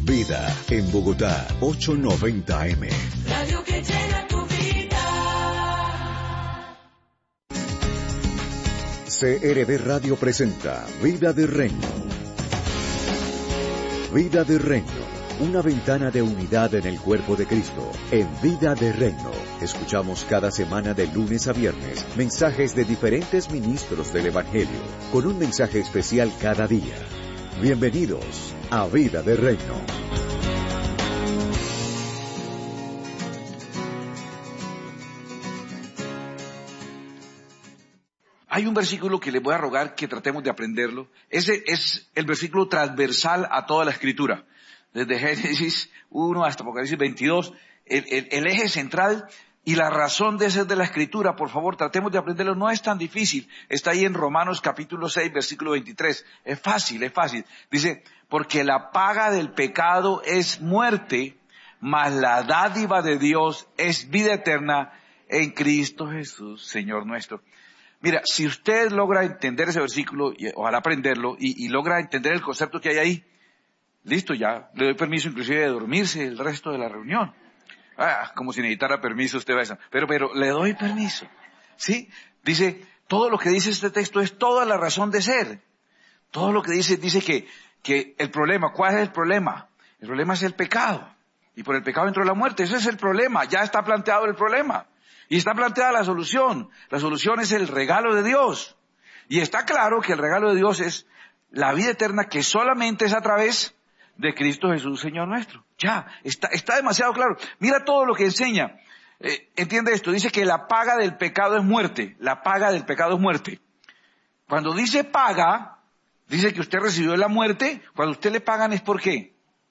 Vida en Bogotá, 890M. Radio que llena tu vida. CRB Radio presenta Vida de Reino. Vida de Reino, una ventana de unidad en el cuerpo de Cristo. En Vida de Reino, escuchamos cada semana de lunes a viernes mensajes de diferentes ministros del Evangelio, con un mensaje especial cada día. Bienvenidos a Vida de Reino. Hay un versículo que les voy a rogar que tratemos de aprenderlo. Ese es el versículo transversal a toda la Escritura. Desde Génesis 1 hasta Apocalipsis 22, el eje central y la razón de ser de la Escritura, por favor, tratemos de aprenderlo. No es tan difícil. Está ahí en Romanos capítulo 6, versículo 23. Es fácil, es fácil. Dice, porque la paga del pecado es muerte, mas la dádiva de Dios es vida eterna en Cristo Jesús, Señor nuestro. Mira, si usted logra entender ese versículo, y ojalá aprenderlo, y logra entender el concepto que hay ahí, listo, ya le doy permiso inclusive de dormirse el resto de la reunión. Como si necesitara permiso usted va a eso. Pero le doy permiso. ¿Sí? Dice, todo lo que dice este texto es toda la razón de ser. Todo lo que dice que el problema, ¿cuál es el problema? El problema es el pecado. Y por el pecado entró la muerte. Ese es el problema. Ya está planteado el problema. Y está planteada la solución. La solución es el regalo de Dios. Y está claro que el regalo de Dios es la vida eterna que solamente es a través de Cristo Jesús, Señor nuestro. Ya, está demasiado claro. Mira todo lo que enseña. Entiende esto, dice que la paga del pecado es muerte. La paga del pecado es muerte. Cuando dice paga, dice que usted recibió la muerte. Cuando usted le pagan es ¿por qué?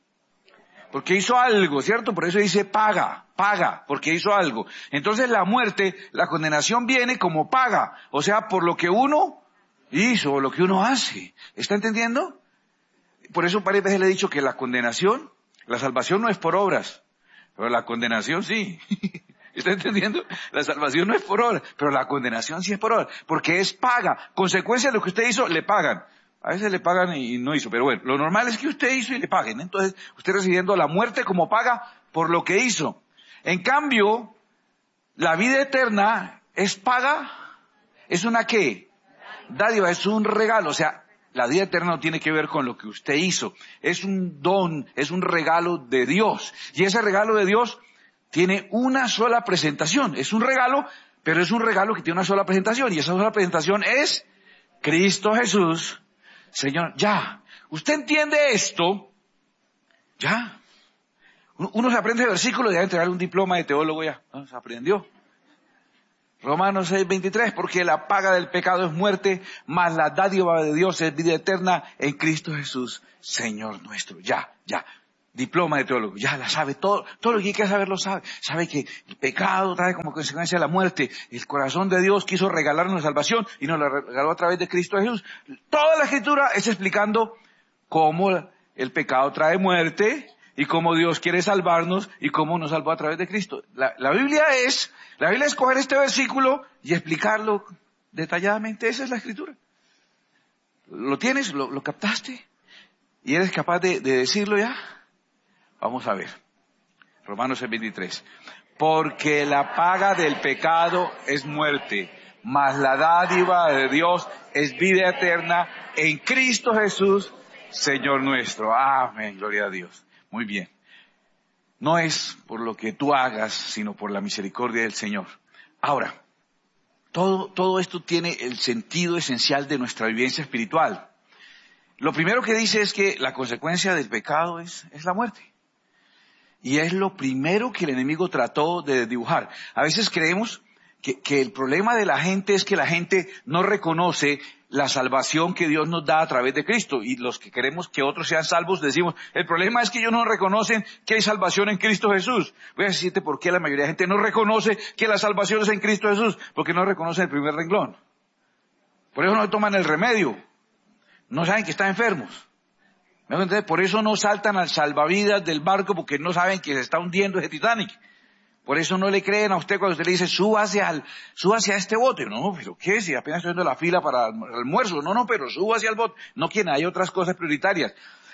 Porque hizo algo, ¿cierto? Por eso dice paga, porque hizo algo. Entonces la muerte, la condenación viene como paga. O sea, por lo que uno hizo, lo que uno hace. ¿Está entendiendo? Por eso varias veces le he dicho que la condenación, la salvación no es por obras, pero la condenación sí. ¿Está entendiendo? La salvación no es por obras, pero la condenación sí es por obras, porque es paga. Consecuencia de lo que usted hizo, le pagan. A veces le pagan y no hizo, pero bueno, lo normal es que usted hizo y le paguen. Entonces, usted recibiendo la muerte como paga por lo que hizo. En cambio, la vida eterna es paga, es una ¿qué? Dádiva, es un regalo, o sea, la vida eterna no tiene que ver con lo que usted hizo. Es un don, es un regalo de Dios. Y ese regalo de Dios tiene una sola presentación. Es un regalo, pero es un regalo que tiene una sola presentación. Y esa sola presentación es Cristo Jesús, Señor. Ya. ¿Usted entiende esto? Ya. Uno se aprende el versículo y debe entregar un diploma de teólogo ya. ¿No? Se aprendió. Romanos 6:23, porque la paga del pecado es muerte, mas la dádiva de Dios es vida eterna en Cristo Jesús, Señor nuestro. Ya. Diploma de teólogo, ya la sabe, todo lo que hay que saber lo sabe. Sabe que el pecado trae como consecuencia la muerte. El corazón de Dios quiso regalarnos la salvación y nos la regaló a través de Cristo Jesús. Toda la Escritura es explicando cómo el pecado trae muerte y cómo Dios quiere salvarnos y cómo nos salvó a través de Cristo. La Biblia es coger este versículo y explicarlo detalladamente. Esa es la Escritura. ¿Lo tienes? ¿Lo captaste? ¿Y eres capaz de decirlo ya? Vamos a ver. Romanos 6:23. Porque la paga del pecado es muerte, mas la dádiva de Dios es vida eterna en Cristo Jesús, Señor nuestro. Amén, gloria a Dios. Muy bien. No es por lo que tú hagas, sino por la misericordia del Señor. Ahora, todo esto tiene el sentido esencial de nuestra vivencia espiritual. Lo primero que dice es que la consecuencia del pecado es la muerte. Y es lo primero que el enemigo trató de dibujar. A veces creemos que el problema de la gente es que la gente no reconoce la salvación que Dios nos da a través de Cristo. Y los que queremos que otros sean salvos decimos, el problema es que ellos no reconocen que hay salvación en Cristo Jesús. Voy a decirte por qué la mayoría de la gente no reconoce que la salvación es en Cristo Jesús. Porque no reconocen el primer renglón. Por eso no toman el remedio. No saben que están enfermos. Por eso no saltan al salvavidas del barco, porque no saben que se está hundiendo ese Titanic. Por eso no le creen a usted cuando usted le dice, súbase a este bote. No, pero ¿qué? Si apenas estoy haciendo la fila para el almuerzo. No, pero súbase al bote. No, hay otras cosas prioritarias.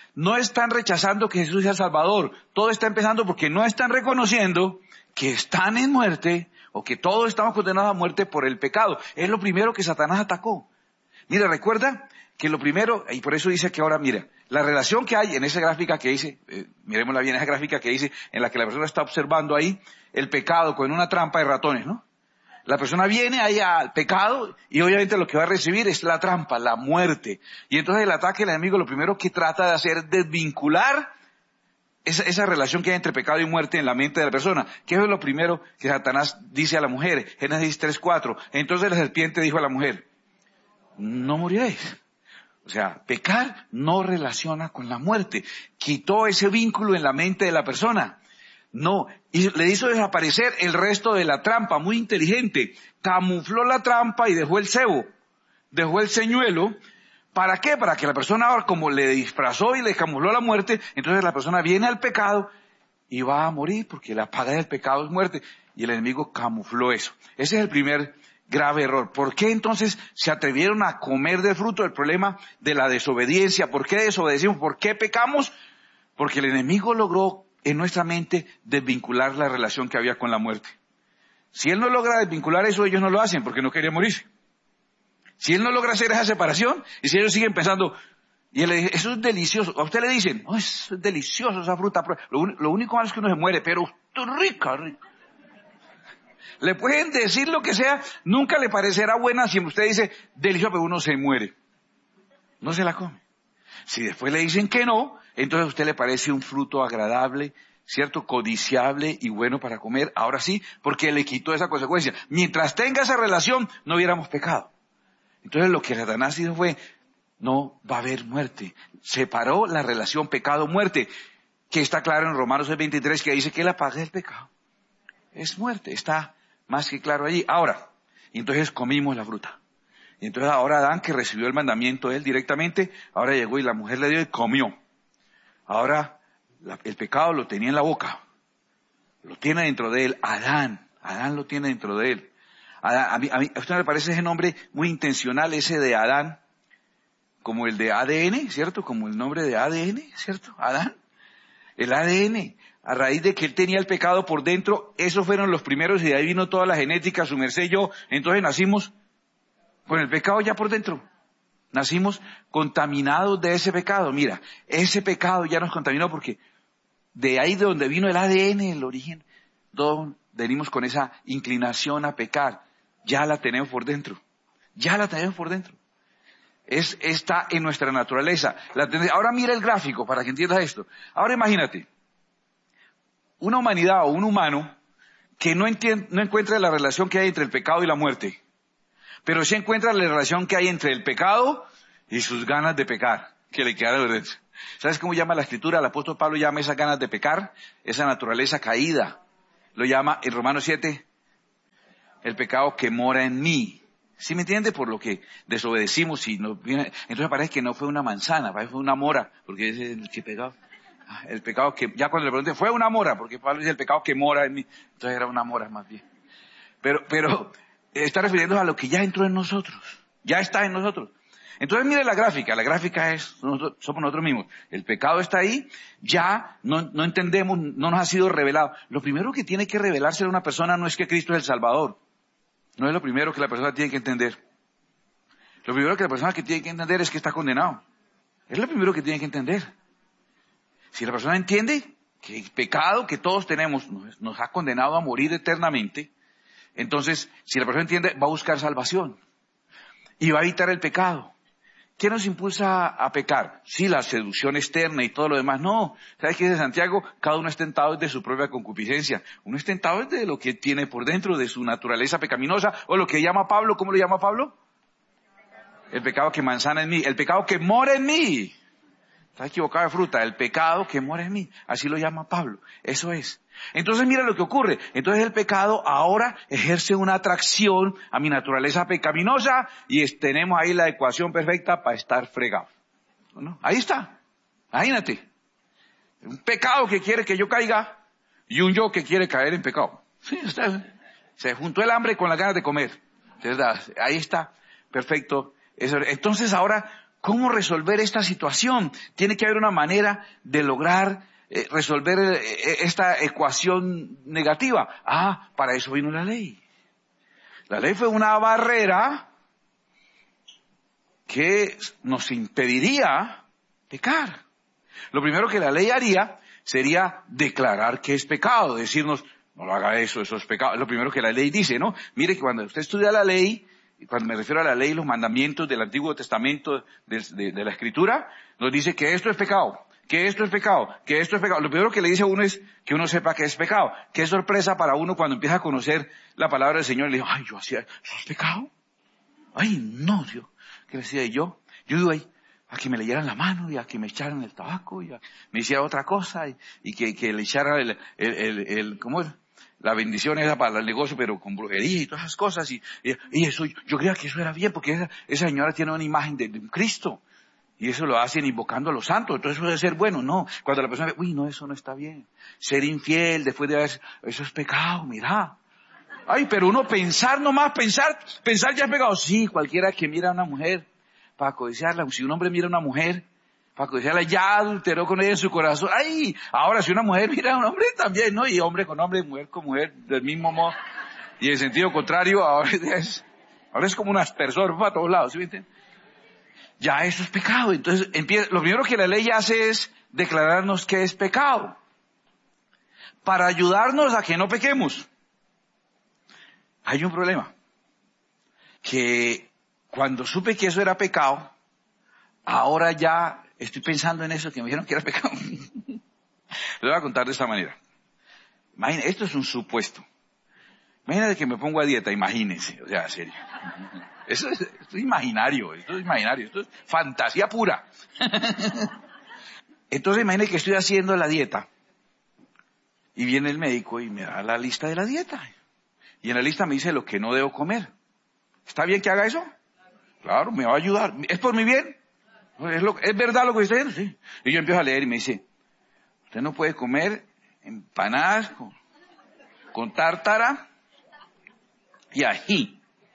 no están rechazando que Jesús sea Salvador. Todo está empezando porque no están reconociendo que están en muerte o que todos estamos condenados a muerte por el pecado. Es lo primero que Satanás atacó. Mira, recuerda que lo primero, y por eso dice que ahora, mira, la relación que hay en esa gráfica que dice, miremosla bien, esa gráfica que dice, en la que la persona está observando ahí el pecado con una trampa de ratones, ¿no? La persona viene ahí al pecado y obviamente lo que va a recibir es la trampa, la muerte. Y entonces el ataque del enemigo lo primero que trata de hacer es desvincular esa relación que hay entre pecado y muerte en la mente de la persona. ¿Qué es lo primero que Satanás dice a la mujer? Génesis 3:4. Entonces la serpiente dijo a la mujer, no moriréis. O sea, pecar no relaciona con la muerte. Quitó ese vínculo en la mente de la persona. No, y le hizo desaparecer el resto de la trampa, muy inteligente. Camufló la trampa y dejó el cebo, dejó el señuelo. ¿Para qué? Para que la persona ahora, como le disfrazó y le camufló la muerte, entonces la persona viene al pecado y va a morir, porque la paga del pecado es muerte. Y el enemigo camufló eso. Ese es el primer grave error. ¿Por qué entonces se atrevieron a comer del fruto? El problema de la desobediencia. ¿Por qué desobedecimos? ¿Por qué pecamos? Porque el enemigo logró en nuestra mente desvincular la relación que había con la muerte. Si él no logra desvincular eso, ellos no lo hacen porque no querían morirse. Si él no logra hacer esa separación, y si ellos siguen pensando, y él le dice, eso es delicioso, a usted le dicen, oh, eso es delicioso esa fruta, lo único malo es que uno se muere, pero esto es rica, rica. Le pueden decir lo que sea, nunca le parecerá buena si usted dice, delicioso, pero uno se muere. No se la come. Si después le dicen que no, entonces a usted le parece un fruto agradable, ¿cierto? Codiciable y bueno para comer. Ahora sí, porque le quitó esa consecuencia. Mientras tenga esa relación, no hubiéramos pecado. Entonces lo que Satanás hizo fue, no va a haber muerte. Separó la relación pecado-muerte, que está claro en Romanos 6:23, que dice que la paga del pecado es muerte. Está más que claro allí. Ahora, entonces comimos la fruta. Y entonces ahora Adán, que recibió el mandamiento él directamente, ahora llegó y la mujer le dio y comió. Ahora el pecado lo tenía en la boca, lo tiene dentro de él. Adán lo tiene dentro de él. Adán, a usted le parece ese nombre muy intencional, ese de Adán, como el de ADN, ¿cierto? Como el nombre de ADN, ¿cierto? Adán, el ADN. A raíz de que él tenía el pecado por dentro, esos fueron los primeros y de ahí vino toda la genética, su merced y yo. Entonces nacimos con el pecado ya por dentro. Nacimos contaminados de ese pecado. Mira, ese pecado ya nos contaminó porque de ahí de donde vino el ADN, el origen, todos venimos con esa inclinación a pecar. Ya la tenemos por dentro. Ya la tenemos por dentro. Está en nuestra naturaleza. Ahora mira el gráfico para que entiendas esto. Ahora imagínate, una humanidad o un humano que no encuentra la relación que hay entre el pecado y la muerte, pero sí encuentra la relación que hay entre el pecado y sus ganas de pecar, que le queda de dentro. ¿Sabes cómo llama la Escritura? El apóstol Pablo llama esas ganas de pecar, esa naturaleza caída. Lo llama en Romanos 7, el pecado que mora en mí. ¿Sí me entiende? Por lo que desobedecimos y entonces parece que no fue una manzana, parece que fue una mora, porque es el que pecado. El pecado que, ya cuando le pregunté, fue una mora, porque Pablo dice el pecado que mora en mí. Entonces era una mora más bien. Pero está refiriéndose a lo que ya entró en nosotros. Ya está en nosotros. Entonces mire la gráfica somos nosotros mismos. El pecado está ahí, ya no entendemos, no nos ha sido revelado. Lo primero que tiene que revelarse a una persona no es que Cristo es el Salvador. No es lo primero que la persona tiene que entender. Lo primero que la persona que tiene que entender es que está condenado. Es lo primero que tiene que entender. Si la persona entiende que el pecado que todos tenemos nos ha condenado a morir eternamente, entonces, si la persona entiende, va a buscar salvación y va a evitar el pecado. ¿Qué nos impulsa a pecar? Sí, la seducción externa y todo lo demás. No, ¿sabes qué dice Santiago? Cada uno es tentado de su propia concupiscencia. Uno es tentado de lo que tiene por dentro, de su naturaleza pecaminosa, o lo que llama Pablo, ¿cómo lo llama Pablo? El pecado que manzana en mí, el pecado que mora en mí. Está equivocado de fruta, el pecado que mora en mí. Así lo llama Pablo. Eso es. Entonces mira lo que ocurre. Entonces el pecado ahora ejerce una atracción a mi naturaleza pecaminosa y tenemos ahí la ecuación perfecta para estar fregados. ¿No? Ahí está. Imagínate. Un pecado que quiere que yo caiga y un yo que quiere caer en pecado. Sí, está. Se juntó el hambre con las ganas de comer. Entonces, ahí está. Perfecto. Entonces ahora, ¿Cómo resolver esta situación? Tiene que haber una manera de lograr resolver esta ecuación negativa. Para eso vino la ley. La ley fue una barrera que nos impediría pecar. Lo primero que la ley haría sería declarar que es pecado, decirnos, no lo haga eso es pecado. Es lo primero que la ley dice, ¿no? Mire que cuando usted estudia la ley, y cuando me refiero a la ley, los mandamientos del Antiguo Testamento de la Escritura, nos dice que esto es pecado, que esto es pecado, que esto es pecado. Lo primero que le dice a uno es que uno sepa que es pecado. Qué sorpresa para uno cuando empieza a conocer la palabra del Señor y le digo, yo hacía, ¿eso es pecado? No, Dios. ¿Qué decía yo? Yo iba ahí a que me leyeran la mano y a que me echaran el tabaco y me hiciera otra cosa y que le echara ¿cómo es? La bendición era para el negocio, pero con brujería y todas esas cosas. Y eso, yo creía que eso era bien, porque esa señora tiene una imagen de un Cristo. Y eso lo hacen invocando a los santos. Entonces eso debe ser bueno. No, cuando la persona ve, no, eso no está bien. Ser infiel después de haber, eso es pecado, mira. Pero uno pensar ya es pecado. Sí, cualquiera que mira a una mujer para codiciarla. Si un hombre mira a una mujer para codiciarla, ya adulteró con ella en su corazón. Ahora si una mujer mira a un hombre también, ¿no? Y hombre con hombre, mujer con mujer, del mismo modo. Y en sentido contrario, ahora es como un aspersor para todos lados, ¿sí me entienden? Ya eso es pecado. Entonces, lo primero que la ley hace es declararnos que es pecado. Para ayudarnos a que no pequemos. Hay un problema. Que cuando supe que eso era pecado, ahora ya estoy pensando en eso que me dijeron que era pecado. Le voy a contar de esta manera. Imagínense, esto es un supuesto. Imagínense que me pongo a dieta, imagínense, en serio. Esto es imaginario, esto es fantasía pura. Entonces imagínense que estoy haciendo la dieta y viene el médico y me da la lista de la dieta. Y en la lista me dice lo que no debo comer. ¿Está bien que haga eso? Claro, me va a ayudar. ¿Es por mi bien? ¿Es verdad lo que estoy diciendo? Sí. Y yo empiezo a leer y me dice, usted no puede comer empanadas con tártara y ají.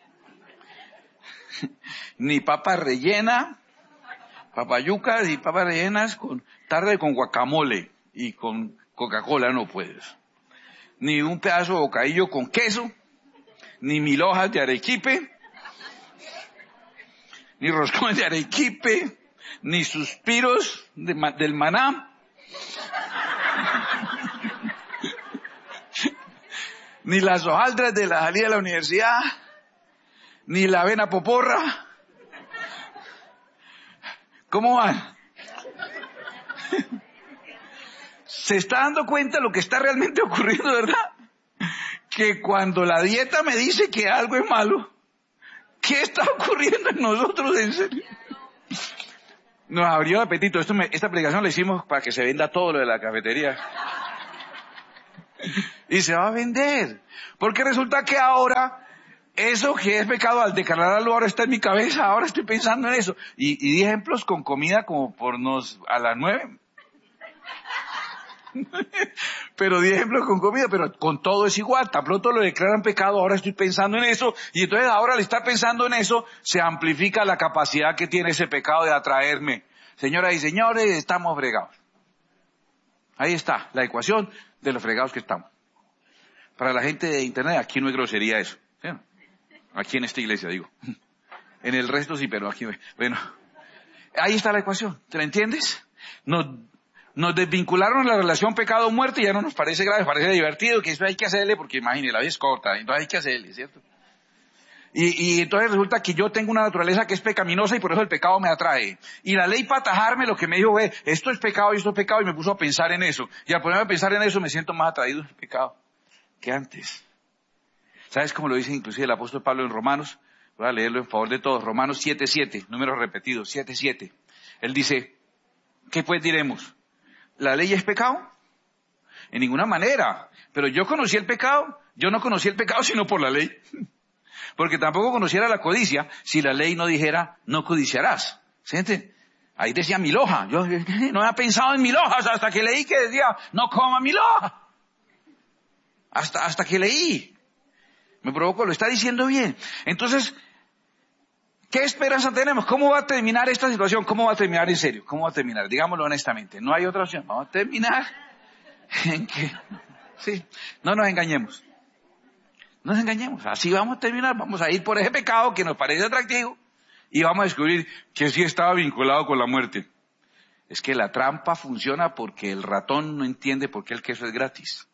Ni papa rellena, papayucas y papas rellenas con tarde con guacamole y con Coca-Cola no puedes. Ni un pedazo de bocadillo con queso, ni 1000 hojas de arequipe, ni roscones de arequipe, ni suspiros del maná, ni las hojaldras de la salida de la universidad, ni la avena poporra. ¿Cómo van? ¿Se está dando cuenta de lo que está realmente ocurriendo, verdad? Que cuando la dieta me dice que algo es malo, ¿qué está ocurriendo en nosotros en serio? Nos abrió el apetito. Esta predicación la hicimos para que se venda todo lo de la cafetería. Y se va a vender. Porque resulta que ahora, eso que es pecado, al declararlo ahora está en mi cabeza, ahora estoy pensando en eso. Y di ejemplos con comida como a las 9. Pero di ejemplos con comida, pero con todo es igual. Tan pronto lo declaran pecado, ahora estoy pensando en eso. Y entonces ahora al estar pensando en eso, se amplifica la capacidad que tiene ese pecado de atraerme. Señoras y señores, estamos fregados. Ahí está, la ecuación de los fregados que estamos. Para la gente de internet, aquí no hay grosería eso. ¿Sí? Aquí en esta iglesia, digo. En el resto sí, pero aquí, bueno. Ahí está la ecuación, ¿te la entiendes? Nos desvincularon la relación pecado-muerte y ya no nos parece grave, parece divertido, que eso hay que hacerle porque imagínate, la vida es corta, entonces hay que hacerle, ¿cierto? Y entonces resulta que yo tengo una naturaleza que es pecaminosa y por eso el pecado me atrae. Y la ley para atajarme lo que me dijo, esto es pecado y esto es pecado, y me puso a pensar en eso. Y al ponerme a pensar en eso me siento más atraído al pecado que antes. ¿Sabes cómo lo dice inclusive el apóstol Pablo en Romanos? Voy a leerlo en favor de todos. Romanos 7:7, números repetidos, 7:7. Él dice, ¿qué pues diremos? ¿La ley es pecado? En ninguna manera. Pero yo conocí el pecado. Yo no conocí el pecado sino por la ley. Porque tampoco conociera la codicia si la ley no dijera, no codiciarás. ¿Siente? Ahí decía 1000 hojas. Yo no había pensado en 1000 hojas hasta que leí que decía, no coma 1000 hojas. Hasta que leí. Me provocó, lo está diciendo bien. Entonces, ¿Qué esperanza tenemos? ¿Cómo va a terminar esta situación? ¿Cómo va a terminar en serio? ¿Cómo va a terminar? Digámoslo honestamente. No hay otra opción. Vamos a terminar en que... Sí, no nos engañemos. No nos engañemos. Así vamos a terminar. Vamos a ir por ese pecado que nos parece atractivo y vamos a descubrir que sí estaba vinculado con la muerte. Es que la trampa funciona porque el ratón no entiende por qué el queso es gratis.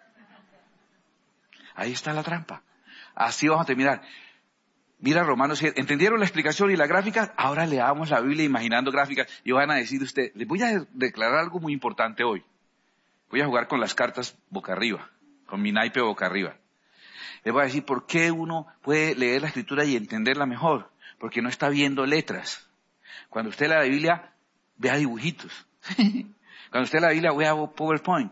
Ahí está la trampa. Así vamos a terminar. Mira Romanos 7. ¿Entendieron la explicación y la gráfica? Ahora leamos la Biblia imaginando gráficas y van a decir ustedes, les voy a declarar algo muy importante hoy. Voy a jugar con las cartas boca arriba, con mi naipe boca arriba. Les voy a decir por qué uno puede leer la escritura y entenderla mejor. Porque no está viendo letras. Cuando usted lee la Biblia, vea dibujitos. Cuando usted lee la Biblia, vea PowerPoint.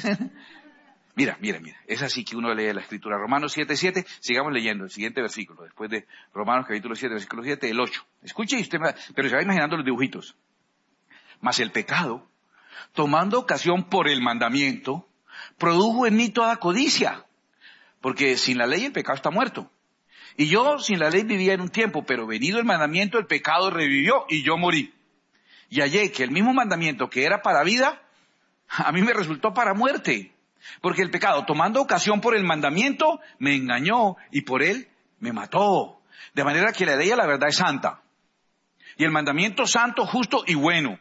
Mira. Es así que uno lee la escritura. Romanos 7:7, sigamos leyendo el siguiente versículo. Después de Romanos capítulo 7, versículo 7, el 8. Escuche usted, pero se va imaginando los dibujitos. Mas el pecado, tomando ocasión por el mandamiento, produjo en mí toda codicia. Porque sin la ley el pecado está muerto. Y yo sin la ley vivía en un tiempo, pero venido el mandamiento, el pecado revivió y yo morí. Y hallé que el mismo mandamiento que era para vida, a mí me resultó para muerte. Porque el pecado, tomando ocasión por el mandamiento, me engañó y por él me mató. De manera que la ley a la verdad es santa. Y el mandamiento santo, justo y bueno.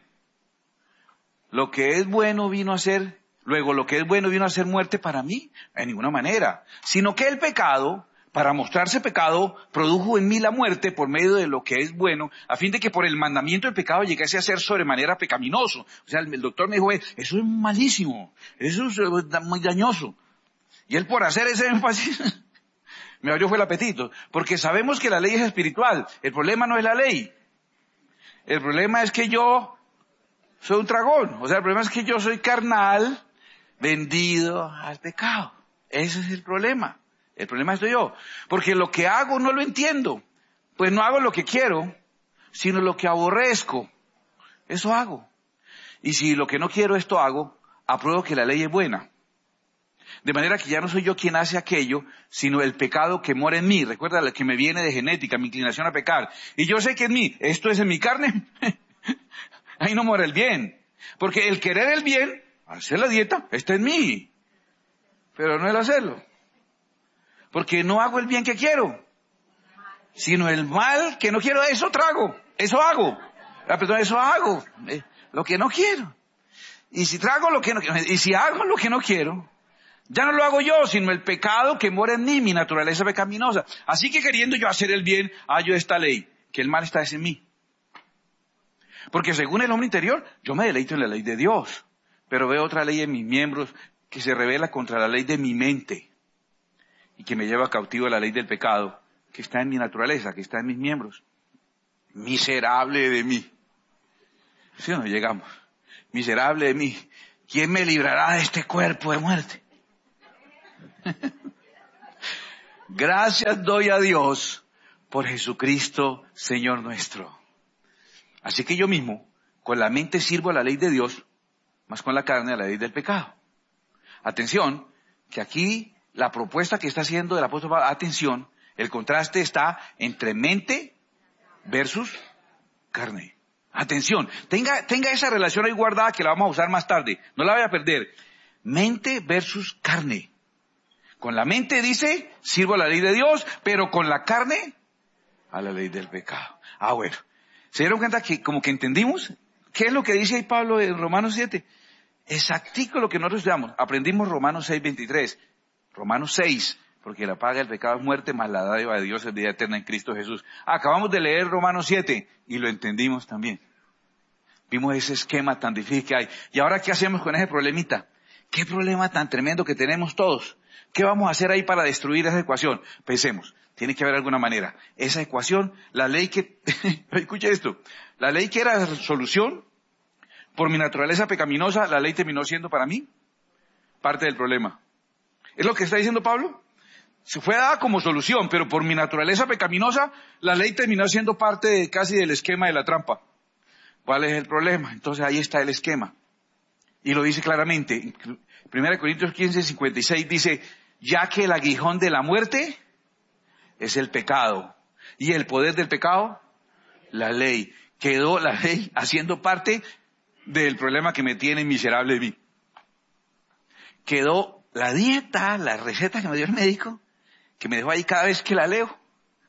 Lo que es bueno vino a ser, luego lo que es bueno vino a ser muerte para mí, en ninguna manera. Sino que el pecado, para mostrarse pecado, produjo en mí la muerte por medio de lo que es bueno, a fin de que por el mandamiento del pecado llegase a ser sobremanera pecaminoso. O sea, el doctor me dijo, eso es malísimo, eso es muy dañoso. Y él por hacer ese énfasis, me abrió fue el apetito. Porque sabemos que la ley es espiritual, el problema no es la ley. El problema es que yo soy un dragón, o sea, el problema es que yo soy carnal, vendido al pecado. Ese es el problema. El problema estoy yo, porque lo que hago no lo entiendo, pues no hago lo que quiero, sino lo que aborrezco, eso hago. Y si lo que no quiero esto hago, apruebo que la ley es buena. De manera que ya no soy yo quien hace aquello, sino el pecado que mora en mí. Recuerda, lo que me viene de genética, mi inclinación a pecar. Y yo sé que en mí, esto es en mi carne, ahí no mora el bien. Porque el querer el bien, hacer la dieta, está en mí, pero no el hacerlo. Porque no hago el bien que quiero, sino el mal que no quiero, eso trago, eso hago. Perdón, eso hago, lo que no quiero. Y si trago lo que no quiero, y si hago lo que no quiero, ya no lo hago yo, sino el pecado que mora en mí, mi naturaleza pecaminosa. Así que queriendo yo hacer el bien, hallo esta ley, que el mal está en mí. Porque según el hombre interior, yo me deleito en la ley de Dios, pero veo otra ley en mis miembros que se revela contra la ley de mi mente. Y que me lleva cautivo a la ley del pecado, que está en mi naturaleza, que está en mis miembros. Miserable de mí. ¿Sí o no llegamos? Miserable de mí. ¿Quién me librará de este cuerpo de muerte? Gracias doy a Dios por Jesucristo, Señor nuestro. Así que yo mismo, con la mente sirvo a la ley de Dios, más con la carne a la ley del pecado. Atención, que aquí la propuesta que está haciendo el apóstol Pablo, atención, el contraste está entre mente versus carne. Atención, tenga esa relación ahí guardada que la vamos a usar más tarde, no la vaya a perder. Mente versus carne. Con la mente dice, sirvo a la ley de Dios, pero con la carne, a la ley del pecado. Bueno, ¿se dieron cuenta que como que entendimos? ¿Qué es lo que dice ahí Pablo en Romanos 7? Exactico lo que nosotros estudiamos. Aprendimos Romanos 6:23. Romanos 6, porque la paga del pecado es muerte, más la dádiva de Dios es vida eterna en Cristo Jesús. Acabamos de leer Romanos 7 y lo entendimos también. Vimos ese esquema tan difícil que hay. ¿Y ahora qué hacemos con ese problemita? ¿Qué problema tan tremendo que tenemos todos? ¿Qué vamos a hacer ahí para destruir esa ecuación? Pensemos, tiene que haber alguna manera. Esa ecuación, la ley que, escuche esto, la ley que era solución, por mi naturaleza pecaminosa, la ley terminó siendo para mí parte del problema. ¿Es lo que está diciendo Pablo? Se fue dada como solución, pero por mi naturaleza pecaminosa, la ley terminó siendo parte casi del esquema de la trampa. ¿Cuál es el problema? Entonces ahí está el esquema. Y lo dice claramente. 1 Corintios 15:56 dice, ya que el aguijón de la muerte es el pecado. Y el poder del pecado, La ley. Quedó la ley haciendo parte del problema que me tiene miserable de mí. Quedó la dieta, la receta que me dio el médico, que me dejó ahí cada vez que la leo.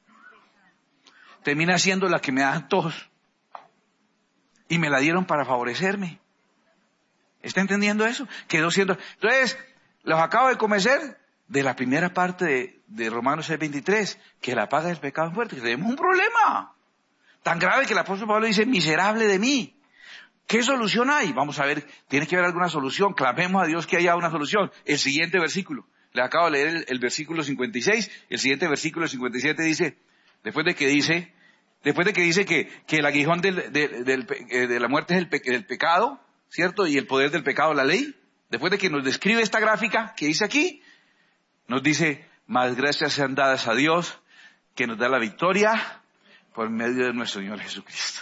Termina siendo la que me da antojos. Y me la dieron para favorecerme. ¿Está entendiendo eso? Quedó siendo... Entonces, los acabo de convencer de la primera parte de Romanos 6:23, que la paga del pecado es muerte, que tenemos un problema tan grave que el apóstol Pablo dice, miserable de mí. ¿Qué solución hay? Vamos a ver, tiene que haber alguna solución. Clamemos a Dios que haya una solución. El siguiente versículo. Le acabo de leer el versículo 56. El siguiente versículo 57 dice, después de que dice que el aguijón de la muerte es el pecado, ¿cierto? Y el poder del pecado, la ley. Después de que nos describe esta gráfica que dice aquí, nos dice, más gracias sean dadas a Dios que nos da la victoria por medio de nuestro Señor Jesucristo.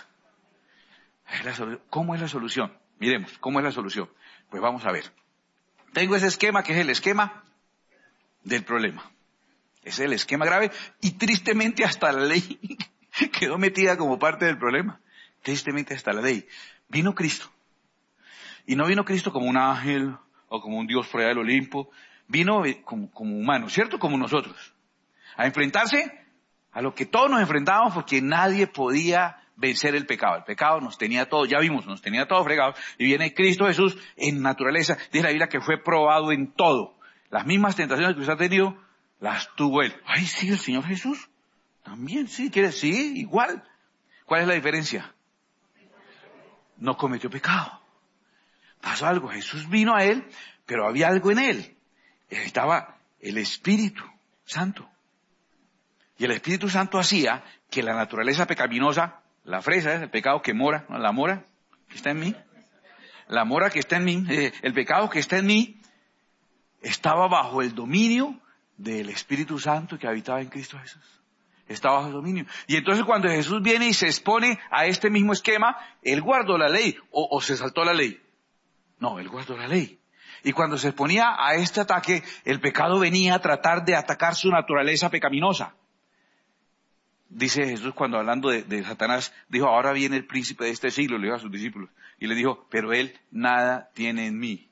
¿Cómo es la solución? Miremos, ¿cómo es la solución? Pues vamos a ver. Tengo ese esquema que es el esquema del problema. Es el esquema grave y tristemente hasta la ley quedó metida como parte del problema. Tristemente hasta la ley. Vino Cristo. Y no vino Cristo como un ángel o como un Dios fuera del Olimpo. Vino como humano, ¿cierto? Como nosotros. A enfrentarse a lo que todos nos enfrentábamos porque nadie podía vencer el pecado. El pecado nos tenía todo, ya vimos, nos tenía todo fregado. Y viene Cristo Jesús en naturaleza. Dice la Biblia que fue probado en todo. Las mismas tentaciones que usted ha tenido, las tuvo Él. Ay, sí, el Señor Jesús. También, sí, quiere, sí, igual. ¿Cuál es la diferencia? No cometió pecado. Pasó algo, Jesús vino a Él, pero había algo en Él. Estaba el Espíritu Santo. Y el Espíritu Santo hacía que la naturaleza pecaminosa, la fresa es el pecado que mora, ¿no? La mora que está en mí, la mora que está en mí, el pecado que está en mí, estaba bajo el dominio del Espíritu Santo que habitaba en Cristo Jesús. Estaba bajo el dominio. Y entonces cuando Jesús viene y se expone a este mismo esquema, Él guardó la ley, o se saltó la ley. No, Él guardó la ley. Y cuando se exponía a este ataque, el pecado venía a tratar de atacar su naturaleza pecaminosa. Dice Jesús cuando hablando de Satanás, dijo, ahora viene el príncipe de este siglo, le dijo a sus discípulos. Y le dijo, pero él nada tiene en mí.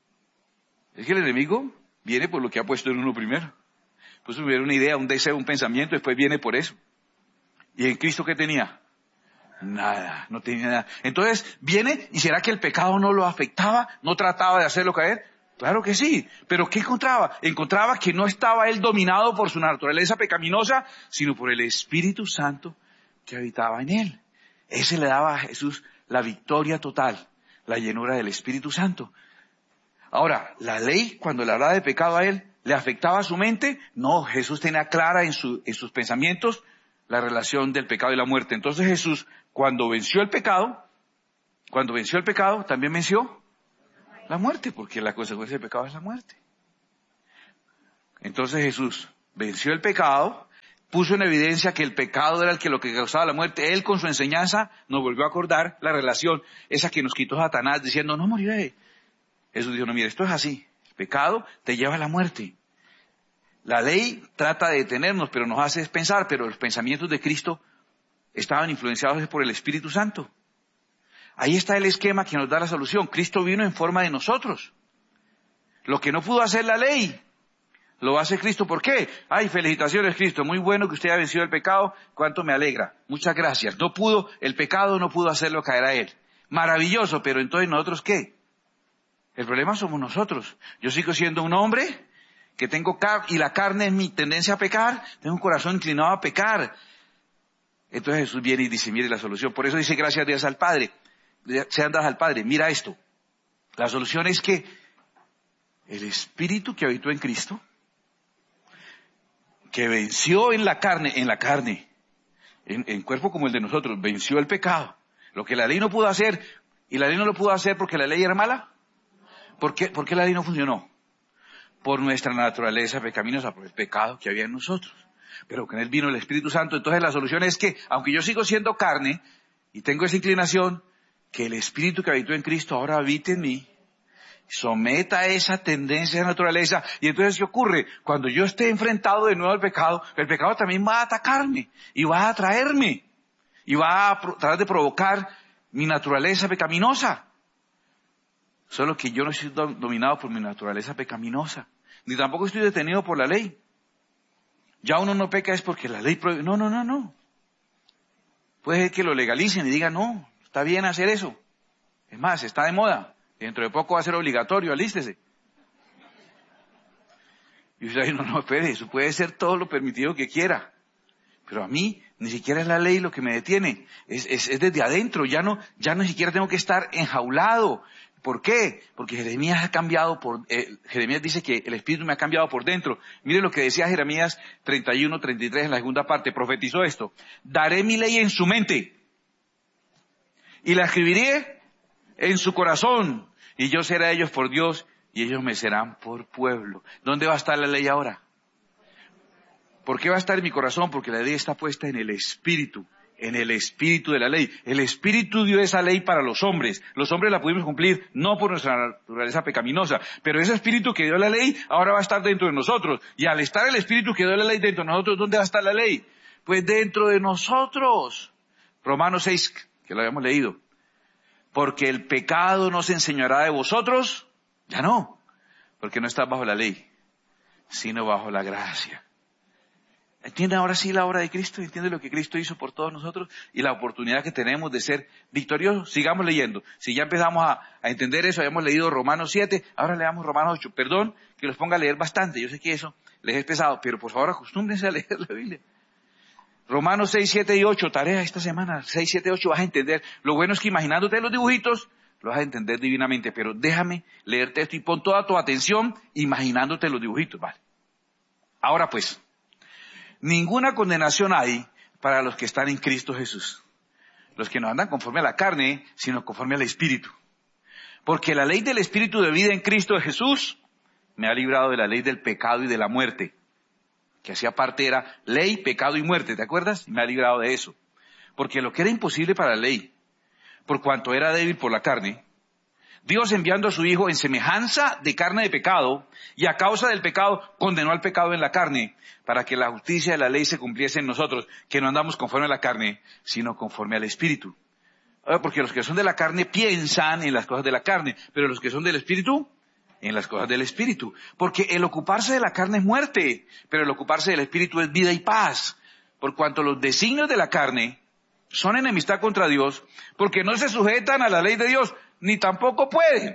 Es que el enemigo viene por lo que ha puesto en uno primero. Pues hubiera una idea, un deseo, un pensamiento, después viene por eso. ¿Y en Cristo qué tenía? Nada, no tenía nada. Entonces viene, ¿y será que el pecado no lo afectaba? ¿No trataba de hacerlo caer? Claro que sí, pero ¿qué encontraba? Encontraba que no estaba él dominado por su naturaleza pecaminosa, sino por el Espíritu Santo que habitaba en él. Ese le daba a Jesús la victoria total, la llenura del Espíritu Santo. Ahora, la ley, cuando le hablaba de pecado a él, ¿le afectaba a su mente? No, Jesús tenía clara en sus pensamientos la relación del pecado y la muerte. Entonces Jesús, cuando venció el pecado, también venció la muerte, porque la consecuencia del pecado es la muerte. Entonces Jesús venció el pecado, puso en evidencia que el pecado era lo que causaba la muerte. Él con su enseñanza nos volvió a acordar la relación, esa que nos quitó Satanás diciendo, no moriré. Jesús dijo, no, mire, esto es así. El pecado te lleva a la muerte. La ley trata de detenernos, pero nos hace pensar, pero los pensamientos de Cristo estaban influenciados por el Espíritu Santo. Ahí está el esquema que nos da la solución. Cristo vino en forma de nosotros. Lo que no pudo hacer la ley, lo hace Cristo. ¿Por qué? Ay, felicitaciones Cristo, muy bueno que usted haya vencido el pecado, cuánto me alegra. Muchas gracias. El pecado no pudo hacerlo caer a él. Maravilloso, pero entonces ¿nosotros qué? El problema somos nosotros. Yo sigo siendo un hombre que tengo y la carne es mi tendencia a pecar, tengo un corazón inclinado a pecar. Entonces Jesús viene y dice, mire la solución. Por eso dice gracias a Dios al Padre. Sean dadas al Padre. Mira esto. La solución es que el Espíritu que habitó en Cristo, que venció en la carne, en cuerpo como el de nosotros, venció el pecado. Lo que la ley no pudo hacer, y la ley no lo pudo hacer porque la ley era mala. ¿Por qué la ley no funcionó? Por nuestra naturaleza pecaminosa, por el pecado que había en nosotros. Pero con él vino el Espíritu Santo. Entonces la solución es que, aunque yo sigo siendo carne, y tengo esa inclinación, que el Espíritu que habitó en Cristo ahora habite en mí, someta esa tendencia de naturaleza. Y entonces, ¿qué ocurre? Cuando yo esté enfrentado de nuevo al pecado, el pecado también va a atacarme y va a atraerme. y va a tratar de provocar mi naturaleza pecaminosa. Solo que yo no estoy dominado por mi naturaleza pecaminosa, ni tampoco estoy detenido por la ley. Ya uno no peca es porque la ley prohíbe. No. Puede ser que lo legalicen y digan, no, está bien hacer eso. Es más, está de moda. Dentro de poco va a ser obligatorio, alístese. Y usted dice, no, espere, eso puede ser todo lo permitido que quiera. Pero a mí, ni siquiera es la ley lo que me detiene. Es desde adentro, ya ni siquiera tengo que estar enjaulado. ¿Por qué? Porque Jeremías Jeremías dice que el Espíritu me ha cambiado por dentro. Mire lo que decía Jeremías 31-33 en la segunda parte, profetizó esto. Daré mi ley en su mente y la escribiré en su corazón, y yo seré a ellos por Dios y ellos me serán por pueblo. ¿Dónde va a estar la ley ahora? ¿Por qué va a estar en mi corazón? Porque la ley está puesta en el Espíritu de la ley. El Espíritu dio esa ley para los hombres. Los hombres la pudimos cumplir no por nuestra naturaleza pecaminosa, pero ese Espíritu que dio la ley ahora va a estar dentro de nosotros. Y al estar el Espíritu que dio la ley dentro de nosotros, ¿dónde va a estar la ley? Pues dentro de nosotros. Romanos 6, que lo habíamos leído. Porque el pecado no se enseñará de vosotros, ya no, porque no estás bajo la ley, sino bajo la gracia. ¿Entiende ahora sí la obra de Cristo? ¿Entiende lo que Cristo hizo por todos nosotros? Y la oportunidad que tenemos de ser victoriosos. Sigamos leyendo. Si ya empezamos a entender eso, habíamos leído Romanos 7, ahora leamos Romanos 8. Perdón que los ponga a leer bastante, yo sé que eso les es pesado, pero por favor acostúmbrense a leer la Biblia. Romanos 6, 7 y 8, tarea esta semana, 6, 7, 8, vas a entender. Lo bueno es que imaginándote los dibujitos, lo vas a entender divinamente, pero déjame leerte esto y pon toda tu atención imaginándote los dibujitos, ¿vale? Ahora pues, ninguna condenación hay para los que están en Cristo Jesús. Los que no andan conforme a la carne, sino conforme al Espíritu. Porque la ley del Espíritu de vida en Cristo Jesús me ha librado de la ley del pecado y de la muerte. Que hacía parte era ley, pecado y muerte, ¿te acuerdas? Me ha librado de eso. Porque lo que era imposible para la ley, por cuanto era débil por la carne, Dios enviando a su Hijo en semejanza de carne de pecado, y a causa del pecado condenó al pecado en la carne, para que la justicia de la ley se cumpliese en nosotros, que no andamos conforme a la carne, sino conforme al Espíritu. Porque los que son de la carne piensan en las cosas de la carne, pero los que son del Espíritu, en las cosas del Espíritu. Porque el ocuparse de la carne es muerte, pero el ocuparse del Espíritu es vida y paz. Por cuanto los designios de la carne son enemistad contra Dios, porque no se sujetan a la ley de Dios, ni tampoco pueden.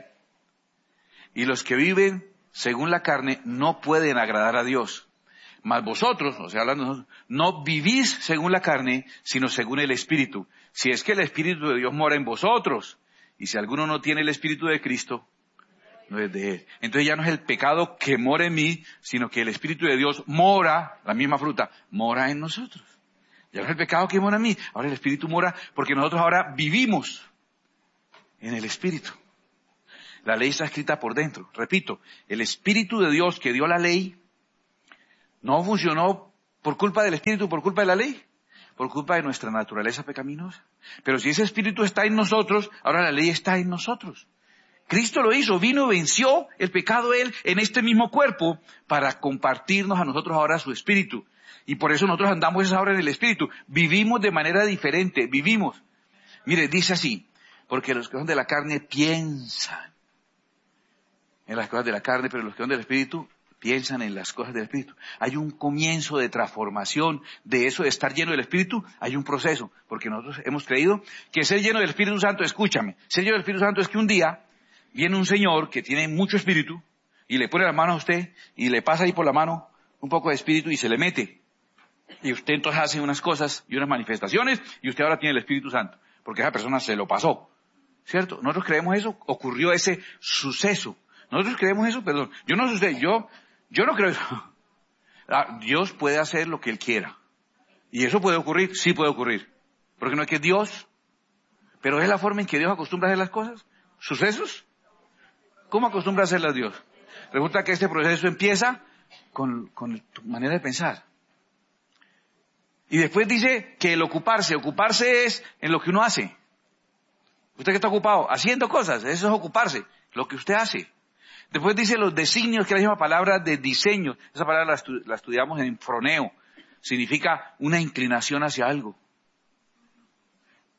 Y los que viven según la carne no pueden agradar a Dios. Mas vosotros, o sea, hablando de nosotros, no vivís según la carne, sino según el Espíritu. Si es que el Espíritu de Dios mora en vosotros, y si alguno no tiene el Espíritu de Cristo, no es de él. Entonces ya no es el pecado que mora en mí, sino que el Espíritu de Dios mora, la misma fruta, mora en nosotros. Ya no es el pecado que mora en mí, ahora el Espíritu mora, porque nosotros ahora vivimos en el Espíritu. La ley está escrita por dentro. Repito, el Espíritu de Dios que dio la ley no funcionó por culpa del Espíritu, por culpa de la ley, por culpa de nuestra naturaleza pecaminosa. Pero si ese Espíritu está en nosotros, ahora la ley está en nosotros. Cristo lo hizo, vino, venció el pecado Él en este mismo cuerpo para compartirnos a nosotros ahora su Espíritu. Y por eso nosotros andamos ahora en el Espíritu. Vivimos de manera diferente, vivimos. Mire, dice así, porque los que son de la carne piensan en las cosas de la carne, pero los que son del Espíritu piensan en las cosas del Espíritu. Hay un comienzo de transformación de eso de estar lleno del Espíritu, hay un proceso, porque nosotros hemos creído que ser lleno del Espíritu Santo, escúchame, ser lleno del Espíritu Santo es que un día viene un señor que tiene mucho espíritu y le pone la mano a usted y le pasa ahí por la mano un poco de espíritu y se le mete. Y usted entonces hace unas cosas y unas manifestaciones y usted ahora tiene el Espíritu Santo, porque esa persona se lo pasó. ¿Cierto? Nosotros creemos eso, ocurrió ese suceso. Nosotros creemos eso, perdón. Yo no sé, yo no creo eso. Dios puede hacer lo que Él quiera. ¿Y eso puede ocurrir? Sí puede ocurrir. Porque no es que Dios, pero es la forma en que Dios acostumbra a hacer las cosas. ¿Sucesos? ¿Cómo acostumbra a hacerlas Dios? Resulta que este proceso empieza con tu manera de pensar. Y después dice que el ocuparse es en lo que uno hace. ¿Usted qué está ocupado? Haciendo cosas, eso es ocuparse, lo que usted hace. Después dice los designios, que es la misma palabra de diseño. Esa palabra la estudiamos en froneo. Significa una inclinación hacia algo.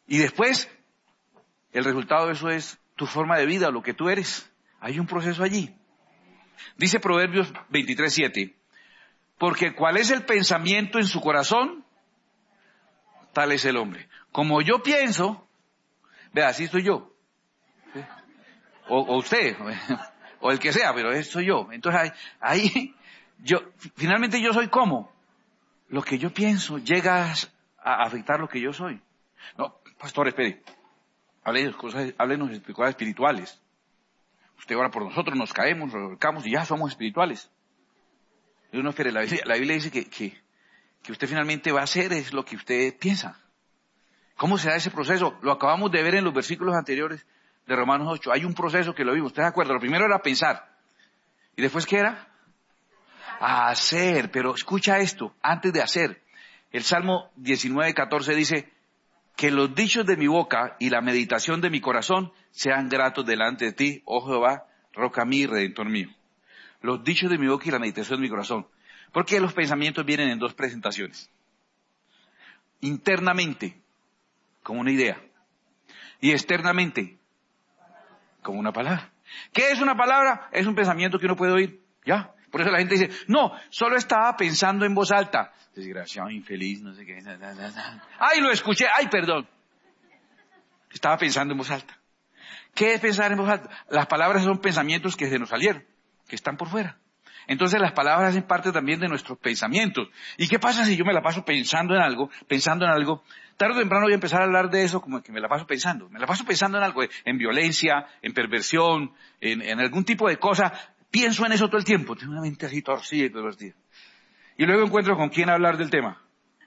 Y después, el resultado de eso es tu forma de vida, lo que tú eres. Hay un proceso allí. Dice Proverbios 23:7, porque cuál es el pensamiento en su corazón, tal es el hombre. Como yo pienso, vea, así estoy yo. ¿Sí? O usted, o el que sea, pero eso soy yo. Entonces ahí finalmente yo soy como. Lo que yo pienso llega a afectar lo que yo soy. No, pastor, espere. Háblenos de cosas espirituales. Usted ora por nosotros, nos caemos, nos revolcamos y ya somos espirituales. Y uno espere, la Biblia dice que usted finalmente va a hacer es lo que usted piensa. ¿Cómo se da ese proceso? Lo acabamos de ver en los versículos anteriores de Romanos 8. Hay un proceso que lo vimos, ¿usted de acuerdo? Lo primero era pensar. ¿Y después qué era? Hacer. Pero escucha esto, antes de hacer. El Salmo 19:14 dice, que los dichos de mi boca y la meditación de mi corazón sean gratos delante de ti, oh Jehová, roca mía y redentor mío. Los dichos de mi boca y la meditación de mi corazón. Porque los pensamientos vienen en dos presentaciones. Internamente, como una idea. Y externamente, como una palabra. ¿Qué es una palabra? Es un pensamiento que uno puede oír. Ya. Por eso la gente dice, no, solo estaba pensando en voz alta. Desgraciado, infeliz, no sé qué. Ay, lo escuché, ay, perdón. Estaba pensando en voz alta. ¿Qué es pensar en voz alta? Las palabras son pensamientos que se nos salieron, que están por fuera. Entonces las palabras hacen parte también de nuestros pensamientos. ¿Y qué pasa si yo me la paso pensando en algo? Tarde o temprano voy a empezar a hablar de eso como que me la paso pensando. Me la paso pensando en algo, en violencia, en perversión, en algún tipo de cosa. Pienso en eso todo el tiempo. Tengo una mente así torcida todos los días. Y luego encuentro con quién hablar del tema.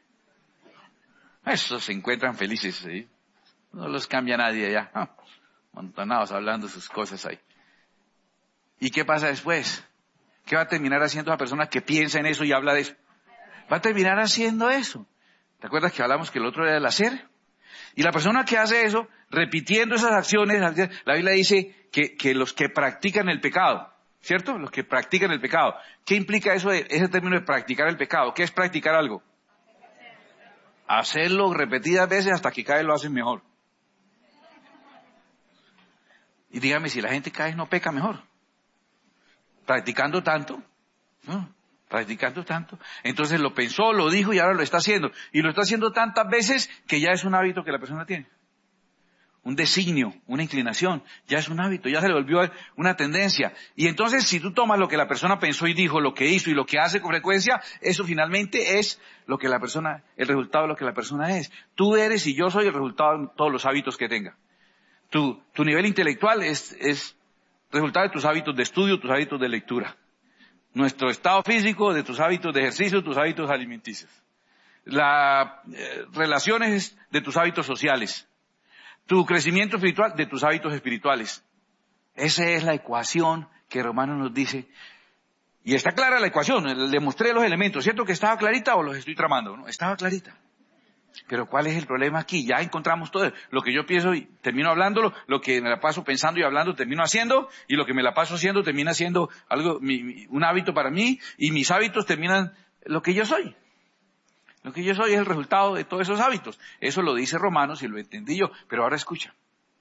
Esos se encuentran felices, ¿sí? No los cambia nadie allá. Montonados hablando sus cosas ahí. ¿Y qué pasa después? ¿Qué va a terminar haciendo la persona que piensa en eso y habla de eso? Va a terminar haciendo eso. ¿Te acuerdas que hablamos que el otro era el hacer? Y la persona que hace eso, repitiendo esas acciones, la Biblia dice que los que practican el pecado, ¿cierto? Los que practican el pecado. ¿Qué implica eso, ese término de practicar el pecado? ¿Qué es practicar algo? Hacerlo repetidas veces hasta que cada vez lo hacen mejor. Y dígame, si la gente cada vez no peca mejor. Practicando tanto, ¿no? Practicando tanto. Entonces lo pensó, lo dijo y ahora lo está haciendo. Y lo está haciendo tantas veces que ya es un hábito que la persona tiene. Un designio, una inclinación, ya es un hábito, ya se le volvió una tendencia. Y entonces si tú tomas lo que la persona pensó y dijo, lo que hizo y lo que hace con frecuencia, eso finalmente es lo que la persona, el resultado de lo que la persona es. Tú eres y yo soy el resultado de todos los hábitos que tenga. Tu nivel intelectual es resultado de tus hábitos de estudio, tus hábitos de lectura. Nuestro estado físico, de tus hábitos de ejercicio, tus hábitos alimenticios. Las relaciones de tus hábitos sociales. Tu crecimiento espiritual de tus hábitos espirituales. Esa es la ecuación que Romanos nos dice. Y está clara la ecuación, le mostré los elementos. ¿Cierto que estaba clarita o los estoy tramando? No, estaba clarita. Pero ¿cuál es el problema aquí? Ya encontramos todo. Lo que yo pienso y termino hablándolo, lo que me la paso pensando y hablando termino haciendo, y lo que me la paso haciendo termina siendo algo, un hábito para mí, y mis hábitos terminan lo que yo soy. Lo que yo soy es el resultado de todos esos hábitos. Eso lo dice Romanos y lo entendí yo. Pero ahora escucha.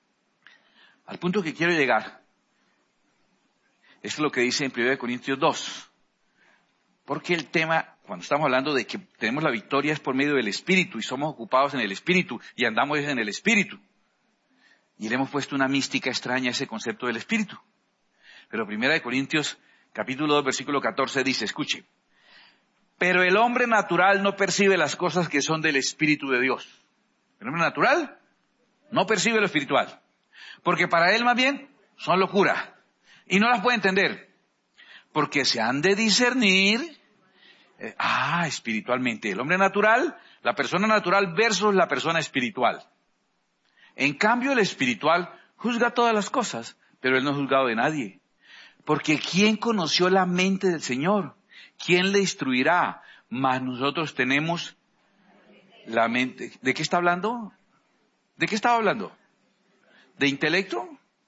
Al punto que quiero llegar. Es lo que dice en 1 Corintios 2. Porque el tema, cuando estamos hablando de que tenemos la victoria es por medio del Espíritu y somos ocupados en el Espíritu y andamos en el Espíritu. Y le hemos puesto una mística extraña a ese concepto del Espíritu. Pero 1 Corintios capítulo 2 versículo 14 dice, escuche. Pero el hombre natural no percibe las cosas que son del Espíritu de Dios. El hombre natural no percibe lo espiritual. Porque para él más bien son locura. Y no las puede entender. Porque se han de discernir, espiritualmente. El hombre natural, la persona natural versus la persona espiritual. En cambio el espiritual juzga todas las cosas, pero él no es juzgado de nadie. Porque ¿quién conoció la mente del Señor? ¿Quién le instruirá? Mas nosotros tenemos la mente. ¿De qué está hablando? ¿De qué estaba hablando? ¿De intelecto?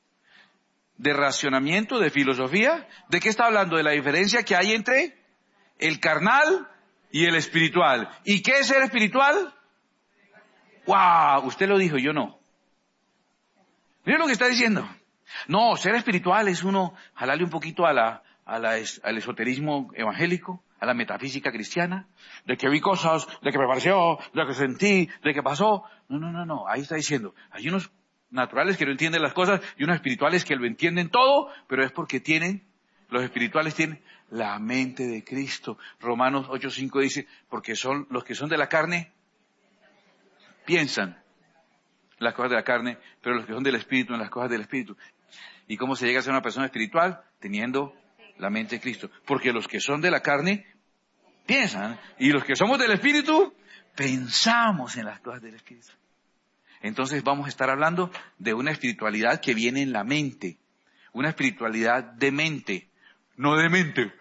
¿De racionamiento? ¿De filosofía? ¿De qué está hablando? De la diferencia que hay entre el carnal y el espiritual. ¿Y qué es ser espiritual? ¡Wow! Usted lo dijo, yo no. Mire lo que está diciendo. No, ser espiritual es uno jalarle un poquito al esoterismo evangélico, a la metafísica cristiana, de que vi cosas, de que me pareció, de que sentí, de que pasó. No. Ahí está diciendo, hay unos naturales que no entienden las cosas y unos espirituales que lo entienden todo, pero es porque los espirituales tienen la mente de Cristo. Romanos 8:5 dice, porque son los que son de la carne, piensan las cosas de la carne, pero los que son del Espíritu en las cosas del Espíritu. ¿Y cómo se llega a ser una persona espiritual? Teniendo la mente de Cristo. Porque los que son de la carne piensan, y los que somos del Espíritu pensamos en las cosas del Espíritu. Entonces vamos a estar hablando de una espiritualidad que viene en la mente, una espiritualidad de mente, no de mente.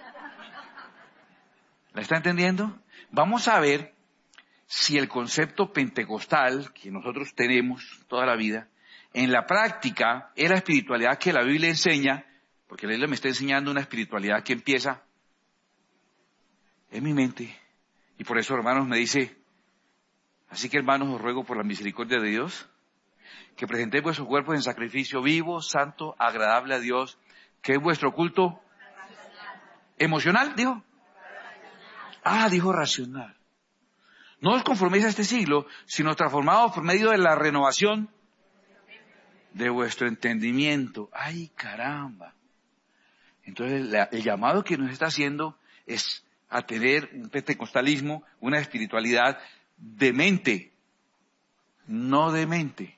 ¿La está entendiendo? Vamos a ver si el concepto pentecostal que nosotros tenemos toda la vida, en la práctica es la espiritualidad que la Biblia enseña, porque la Biblia me está enseñando una espiritualidad que empieza en mi mente. Y por eso, hermanos, me dice, así que hermanos, os ruego por la misericordia de Dios, que presentéis vuestros cuerpos en sacrificio vivo, santo, agradable a Dios, que es vuestro culto emocional, dijo. Dijo racional. No os conforméis a este siglo, sino transformados por medio de la renovación de vuestro entendimiento. ¡Ay, caramba! Entonces, el llamado que nos está haciendo es a tener un pentecostalismo, una espiritualidad de mente, no de mente,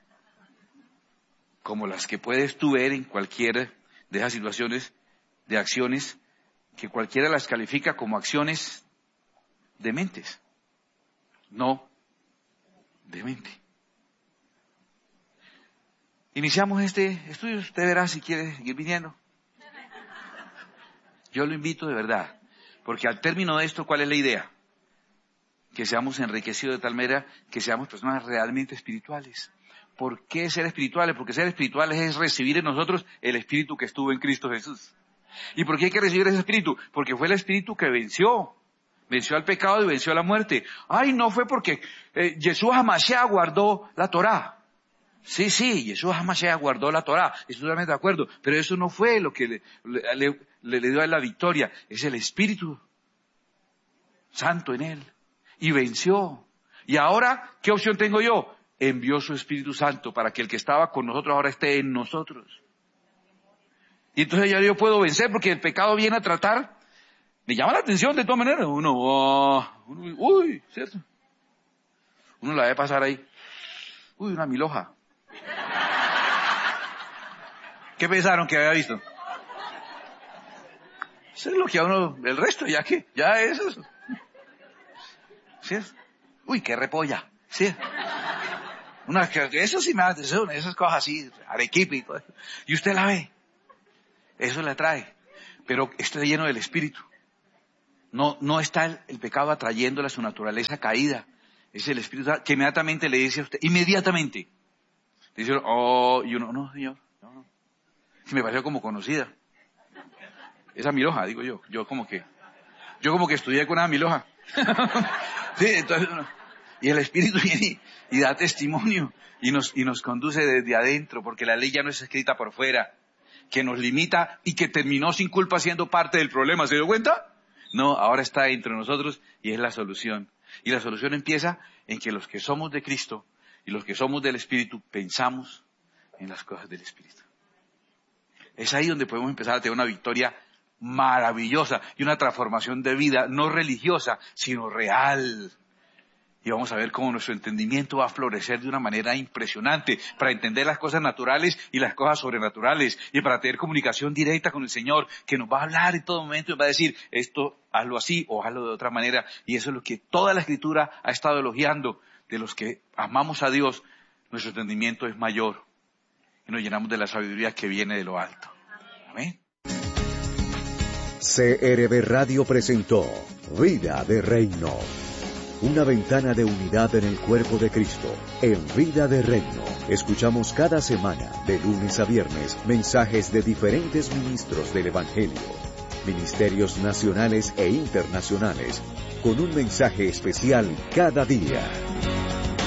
como las que puedes tú ver en cualquiera de esas situaciones de acciones, que cualquiera las califica como acciones de mentes. No, de mente. Iniciamos este estudio, usted verá si quiere seguir viniendo. Yo lo invito de verdad, porque al término de esto, ¿cuál es la idea? Que seamos enriquecidos de tal manera que seamos personas realmente espirituales. ¿Por qué ser espirituales? Porque ser espirituales es recibir en nosotros el Espíritu que estuvo en Cristo Jesús. ¿Y por qué hay que recibir ese Espíritu? Porque fue el Espíritu que venció al pecado y venció a la muerte. No fue porque Yeshua HaMashiach guardó la Torá. Sí, Yeshua HaMashiach guardó la Torá, estoy totalmente de acuerdo, pero eso no fue lo que le dio a él la victoria, es el Espíritu Santo en él, y venció. Y ahora, ¿qué opción tengo yo? Envió su Espíritu Santo para que el que estaba con nosotros ahora esté en nosotros. Y entonces ya yo puedo vencer porque el pecado viene a tratar. Me llama la atención de todas maneras. Uy, ¿cierto? Uno la ve pasar ahí. Uy, una milhoja. ¿Qué pensaron que había visto? Eso es lo que a uno, el resto, ya es eso. ¿Sí? Uy, qué repolla. ¿Sí? Eso sí me hace, esas cosas así, arequipe y todo eso. Y usted la ve. Eso le atrae. Pero está lleno del Espíritu. No está el pecado atrayéndole a su naturaleza caída. Es el Espíritu que inmediatamente le dice a usted, inmediatamente. Dice, y uno, no, señor, no. Me pareció como conocida. Esa milhoja, digo yo. Yo como que estudié con una milhoja. Sí, entonces, y el Espíritu viene y da testimonio y nos conduce desde adentro, porque la ley ya no es escrita por fuera, que nos limita y que terminó sin culpa siendo parte del problema. ¿Se dio cuenta? No, ahora está entre nosotros y es la solución. Y la solución empieza en que los que somos de Cristo y los que somos del Espíritu pensamos en las cosas del Espíritu. Es ahí donde podemos empezar a tener una victoria maravillosa y una transformación de vida, no religiosa, sino real. Y vamos a ver cómo nuestro entendimiento va a florecer de una manera impresionante para entender las cosas naturales y las cosas sobrenaturales y para tener comunicación directa con el Señor, que nos va a hablar en todo momento y nos va a decir, esto hazlo así o hazlo de otra manera. Y eso es lo que toda la Escritura ha estado elogiando. De los que amamos a Dios, nuestro entendimiento es mayor y nos llenamos de la sabiduría que viene de lo alto. Amén. CRB Radio presentó Vida de Reino. Una ventana de unidad en el cuerpo de Cristo. En Vida de Reino. Escuchamos cada semana, de lunes a viernes, mensajes de diferentes ministros del Evangelio. Ministerios nacionales e internacionales, con un mensaje especial cada día.